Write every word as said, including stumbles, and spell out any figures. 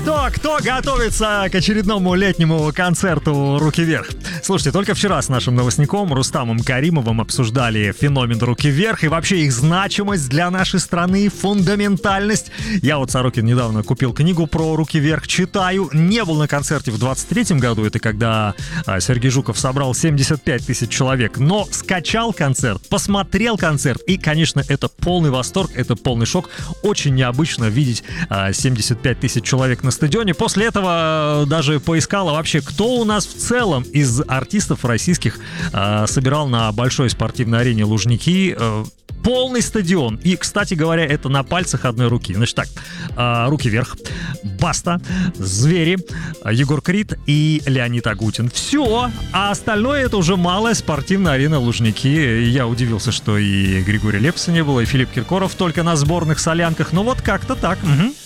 Кто, кто готовится к очередному летнему концерту «Руки вверх»? Слушайте, только вчера с нашим новостником Рустамом Каримовым обсуждали феномен «Руки вверх» и вообще их значимость для нашей страны, фундаментальность. Я вот, Сорокин, недавно купил книгу про «Руки вверх», читаю. Не был на концерте в двадцать третьем году, это когда Сергей Жуков собрал семьдесят пять тысяч человек, но скачал концерт, посмотрел концерт, и, конечно, это полный восторг, это полный шок. Очень необычно видеть семьдесят пять тысяч человек на стадионе. После этого даже поискала вообще, кто у нас в целом из артистов российских э, собирал на большой спортивной арене Лужники. Э, полный стадион. И, кстати говоря, это на пальцах одной руки. Значит так, э, «Руки вверх», Баста, Звери, Егор Крид и Леонид Агутин. Все. А остальное — это уже малая спортивная арена Лужники. Я удивился, что и Григория Лепса не было, и Филипп Киркоров только на сборных солянках. Ну вот как-то так. Угу.